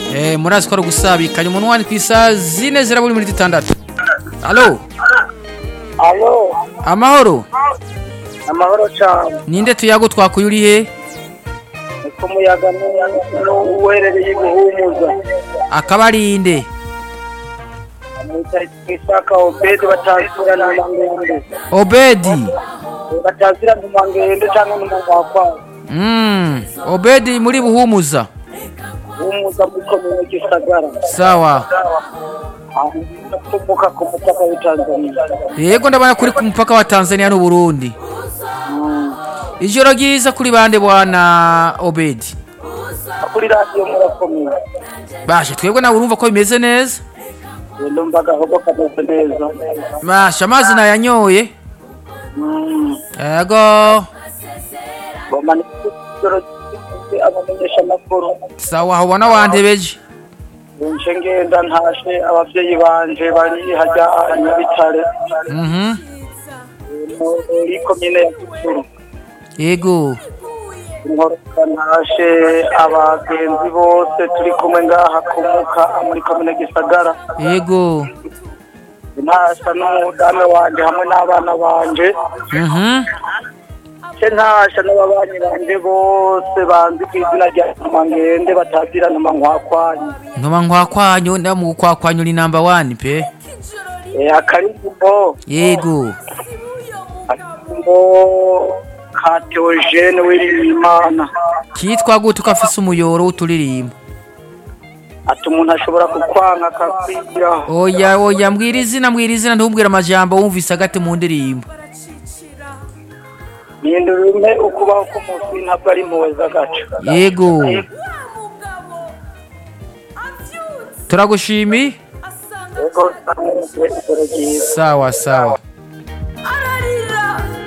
murazi ko ari ugusabikanya umuntu wani ku isaha zine zirabura iminota 6. Alo. Alo. Amahoro. Amahoro cyane. Ninde tuyago twakuye uri he? Ko muyaga n'uwerereye guhumuza. Akabarinde. Isaka Obedi batazira n'amangende. Obedi. Batazira n'amangende cyangwa n'umwakwa. Obedi muri buhumuza. Buhumuza muko mu Gisagara. Sawa. Tumuka ku mupaka wa Tanzania. Yego ndabona kuri ku mupaka wa Tanzania n'u Burundi. Ijoro ryiza kuri bande bwana Obedi. Kuri radio murakomeye. Basha twebwe nawe urumva ko bimeze neza. Ndumvaga hobo kameze neza. Basha amazi nayanyoye. Yego. Bomani ijoro abamenyesha makuru. Sawa ubona wandebeje. Ngenda ntashe abavyeyi banje bari hajya Nyabitare. Muri komine ya Gituru. Yego. Nkoroka ntashe abagenzi bose turi kumwe ngaha kumuka muri komine Gisagara. Yego. Ntasha n'umudamu wanje hamwe n'abana banje. Ntasha n'ababanyi banje bose banzi kw'izina rya Mangende batazira n'amankwakwanya. Nkwakwanya ndamu kwakwanya uri number 1 pe. Akarimbo. Yego. Akarimbo ka Theogene Wirimana. Kitwa gute ukafise umuyoro uturirimba? Ati umuntu ashobora kukwanga akakwira. Oya mbwira izina ntumbwira amajambo wumvise agate mu ndirimbo. Nindurume ukubaho k'umunsi ntabwo ari impuhwe z'agaco. Yego. Turagushimiye. Yego. Sawa.